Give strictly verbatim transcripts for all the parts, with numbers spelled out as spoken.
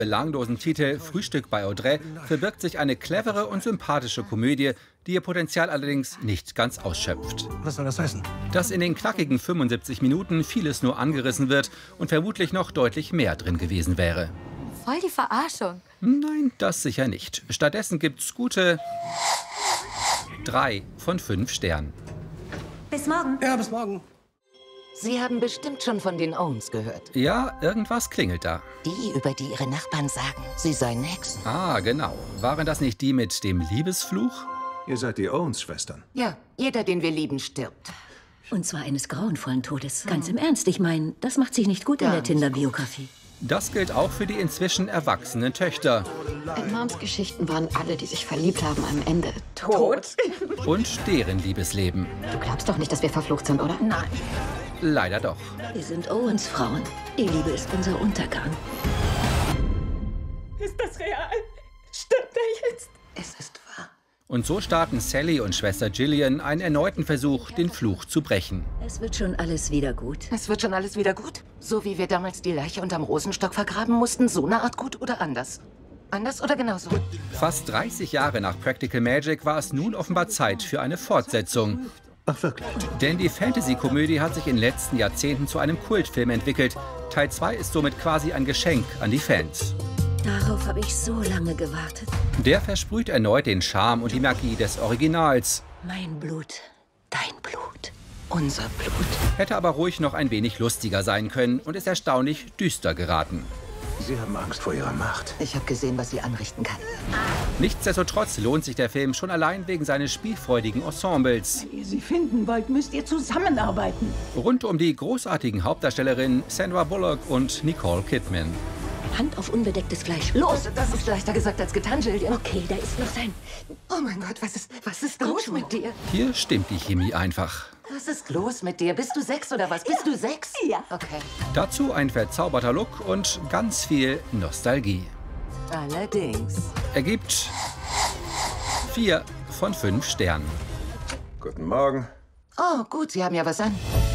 belanglosen Titel Frühstück bei Audrey verbirgt sich eine clevere und sympathische Komödie, die ihr Potenzial allerdings nicht ganz ausschöpft. Was soll das heißen? Dass in den knackigen fünfundsiebzig Minuten vieles nur angerissen wird und vermutlich noch deutlich mehr drin gewesen wäre. Voll die Verarschung. Nein, das sicher nicht. Stattdessen gibt's gute drei von fünf Sternen. Bis morgen. Ja, bis morgen. Sie haben bestimmt schon von den Owens gehört. Ja, irgendwas klingelt da. Die, über die Ihre Nachbarn sagen, sie seien Hexen. Ah, genau. Waren das nicht die mit dem Liebesfluch? Ihr seid die Owens-Schwestern. Ja, jeder, den wir lieben, stirbt. Und zwar eines grauenvollen Todes. Ganz im Ernst, ich meine, das macht sich nicht gut in der Tinder-Biografie. Das gilt auch für die inzwischen erwachsenen Töchter. In Moms Geschichten waren alle, die sich verliebt haben, am Ende Tot. Und deren Liebesleben. Du glaubst doch nicht, dass wir verflucht sind, oder? Nein, Leider doch. wir sind Owens Frauen. Die Liebe ist unser Untergang. Ist das real? Stimmt er jetzt? Es ist wahr. Und so starten Sally und Schwester Gillian einen erneuten Versuch, den Fluch zu brechen. Es wird schon alles wieder gut. Es wird schon alles wieder gut? So wie wir damals die Leiche unterm Rosenstock vergraben mussten, so eine Art gut oder anders? Anders oder genauso? Fast dreißig Jahre nach Practical Magic war es nun offenbar Zeit für eine Fortsetzung. Ach, wirklich? Denn die Fantasy-Komödie hat sich in den letzten Jahrzehnten zu einem Kultfilm entwickelt. Teil zwei ist somit quasi ein Geschenk an die Fans. Darauf habe ich so lange gewartet. Der versprüht erneut den Charme und die Magie des Originals, Mein Blut, dein Blut. Unser Blut. hätte aber ruhig noch ein wenig lustiger sein können und ist erstaunlich düster geraten. Sie haben Angst vor ihrer Macht. Ich habe gesehen, was sie anrichten kann. Nichtsdestotrotz lohnt sich der Film schon allein wegen seines spielfreudigen Ensembles. Wenn ihr sie finden wollt, müsst ihr zusammenarbeiten. Rund um die großartigen Hauptdarstellerinnen Sandra Bullock und Nicole Kidman. Hand auf unbedecktes Fleisch. Los! Das ist leichter gesagt als getan, Gillian. Okay, da ist noch sein... Oh mein Gott, was ist, was ist Komm los schon. mit dir? Hier stimmt die Chemie einfach. Was ist los mit dir? Bist du sechs oder was? Bist du sechs? Ja. Okay. Dazu ein verzauberter Look und ganz viel Nostalgie. Allerdings. Ergibt vier von fünf Sternen. Guten Morgen. Oh, gut, Sie haben ja was an.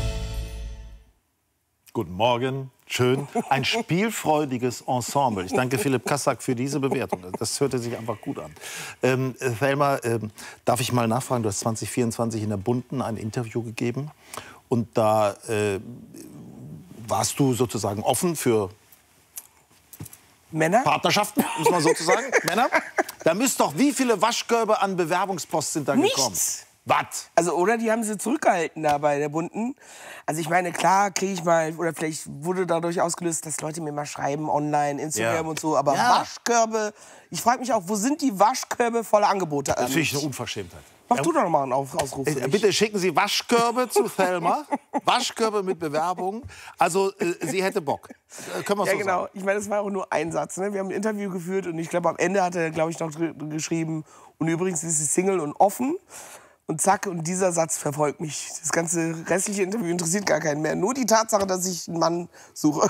Guten Morgen, schön. Ein spielfreudiges Ensemble. Ich danke Philipp Kassack für diese Bewertung. Das hörte sich einfach gut an. Ähm, Thelma, ähm, darf ich mal nachfragen? Du hast zwanzig vierundzwanzig in der Bunten ein Interview gegeben. Und da äh, warst du sozusagen offen für Männer? Partnerschaften, muss man sozusagen. Männer? Da müsst doch, wie viele Waschkörbe an Bewerbungspost sind da gekommen? Nichts. Was? Also, oder die haben sie zurückgehalten da bei der Bunten. Also ich meine, klar kriege ich mal, oder vielleicht wurde dadurch ausgelöst, dass Leute mir mal schreiben, online, Instagram Ja. und so. Aber Ja. Waschkörbe, ich frage mich auch, wo sind die Waschkörbe voller Angebote? Das finde ich eine Unverschämtheit. Mach du doch mal einen Auf Ausruf. für Äh, mich. Bitte schicken Sie Waschkörbe zu Thelma. Waschkörbe mit Bewerbungen. Also, äh, sie hätte Bock. Äh, können wir Ja, so genau. sagen. Ich meine, das war auch nur ein Satz. Ne? Wir haben ein Interview geführt und ich glaube, am Ende hat er, glaube ich, noch dr- geschrieben, und übrigens ist sie Single und offen. Und zack, und dieser Satz verfolgt mich. Das ganze restliche Interview interessiert gar keinen mehr. Nur die Tatsache, dass ich einen Mann suche.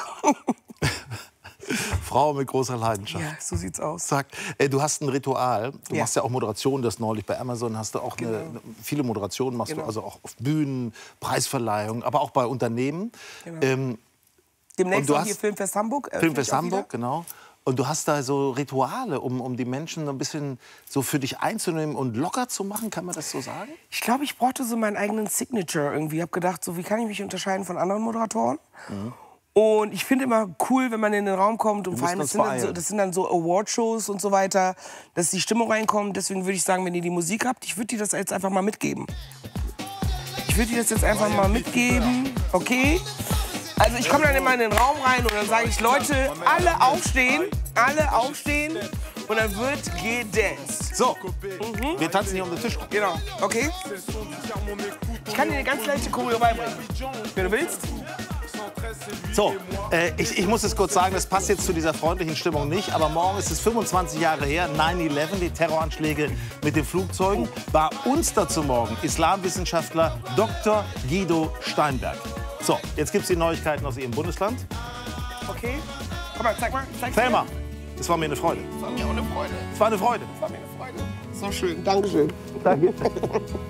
Frau mit großer Leidenschaft. Ja, so sieht's aus. Sag, äh, du hast ein Ritual. Du Ja. machst ja auch Moderationen. Das neulich bei Amazon hast du auch eine, eine, viele Moderationen machst Genau. du also auch auf Bühnen, Preisverleihungen, aber auch bei Unternehmen. Genau. Ähm, Demnächst Und du auch hast- hier Filmfest Hamburg. äh, Filmfest ich auch Hamburg, wieder. genau. Und du hast da so Rituale, um, um die Menschen so ein bisschen so für dich einzunehmen und locker zu machen, kann man das so sagen? Ich glaube, ich brauchte so meinen eigenen Signature irgendwie. Ich habe gedacht, so, wie kann ich mich unterscheiden von anderen Moderatoren? Mhm. Und ich finde immer cool, wenn man in den Raum kommt und Du vor allem, musst das uns sind, dann so, beeilen. das sind dann so Awardshows und so weiter, dass die Stimmung reinkommt. Deswegen würde ich sagen, wenn ihr die Musik habt, ich würde dir das jetzt einfach mal mitgeben. Ich würde dir das jetzt einfach mal mitgeben, okay? Also ich komme dann immer in den Raum rein und dann sage ich, Leute, alle aufstehen, alle aufstehen und dann wird gedanced. So, wir tanzen hier um den Tisch. Genau, okay? Ich kann dir eine ganz leichte Choreo beibringen, wenn du willst. So, äh, ich, ich muss es kurz sagen, das passt jetzt zu dieser freundlichen Stimmung nicht, aber morgen ist es fünfundzwanzig Jahre her, neun elf, die Terroranschläge mit den Flugzeugen. Bei uns dazu morgen Islamwissenschaftler Doktor Guido Steinberg. So, jetzt gibt es die Neuigkeiten aus Ihrem Bundesland. Okay? Komm mal, zeig mal. Zeig Thelma, es war mir eine Freude. Das war mir auch eine Freude. Es war eine Freude. Das war mir eine Freude. So schön, Dankeschön. Danke.